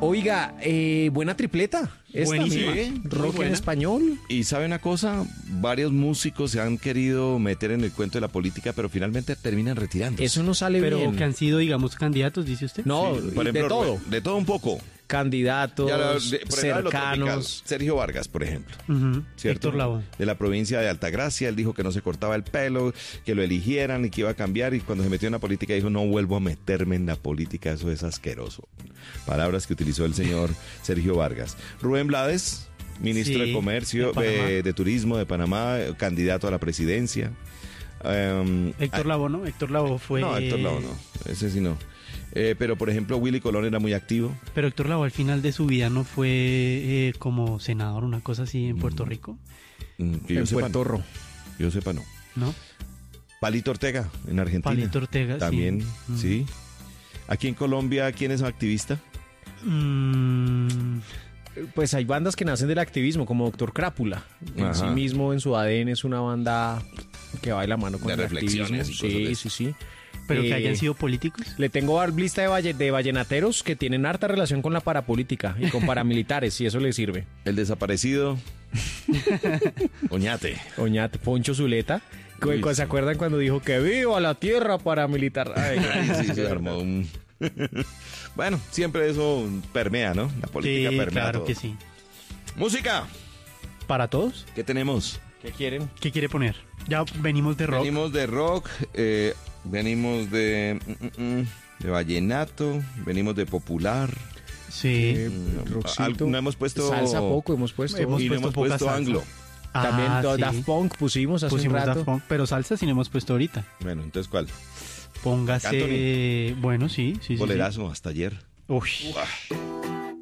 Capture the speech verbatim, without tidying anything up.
Oiga, eh, buena tripleta. Esta, Buenísima. mira, Sí, rock en buena. español. Y sabe una cosa, varios músicos se han querido meter en el cuento de la política, pero finalmente terminan retirándose. Eso no sale Pero bien. que han sido, digamos, candidatos, dice usted. No, Sí, por de ejemplo, todo. De todo un poco. Candidatos, Ya la- de- por el lado de lo tropical, cercanos. Sergio Vargas, por ejemplo. Ujú. ¿Cierto? Héctor Lavoe. De la provincia de Altagracia, él dijo que no se cortaba el pelo, que lo eligieran y que iba a cambiar, y cuando se metió en la política dijo, no vuelvo a meterme en la política, eso es asqueroso. Palabras que utilizó el señor Sergio Vargas. Rubén Blades, ministro Sí, de Comercio, de Panamá. de, de Turismo de Panamá, candidato a la presidencia. Um, Héctor Lavoe, ¿no? Héctor Lavoe fue... No, Héctor Lavoe no, ese sí no. Eh, pero, por ejemplo, Willy Colón era muy activo. Pero Héctor Lavoe al final de su vida no fue eh, como senador, una cosa así en Puerto Rico, Mm, que yo En sepa, Puerto no. Rico. Yo sepa, no. ¿no? Palito Ortega, en Argentina. Palito Ortega, sí. También, Mm. sí. Aquí en Colombia, ¿quién es activista? Mm, Pues hay bandas que nacen del activismo, como Doctor Crápula. En Ajá. sí mismo, en su A D N, es una banda que va de la mano con De el reflexiones activismo. y cosas de Sí, eso. sí, sí. pero que Eh, hayan sido políticos. Le tengo a lista de, valle- de vallenateros que tienen harta relación con la parapolítica y con paramilitares, si eso le sirve. El desaparecido. Oñate. Oñate, Poncho Zuleta. Cu- Uy, cu- ¿Se sí. acuerdan cuando dijo que viva la tierra paramilitar? Ay, Ay, sí, se armó un... Bueno, siempre eso permea, ¿no? La política Sí, permea claro todo. que sí. Música. ¿Para todos? ¿Qué tenemos? ¿Qué quieren? ¿Qué quiere poner? Ya venimos de rock. Venimos de rock, eh, venimos de... mm, mm, mm, de vallenato, venimos de popular. Sí. Eh, Mm, rockcito. al- no hemos puesto... Salsa poco hemos puesto. Hemos y no puesto hemos poca puesto salsa. anglo. También Ah, Do- sí. Daft Punk pusimos hace Pusimos un rato. Daft Punk, pero salsa sí no hemos puesto ahorita. Bueno, entonces, ¿cuál? Póngase... Bueno, sí, sí, sí. sí. Bolerazo, hasta ayer. Uy. Uah.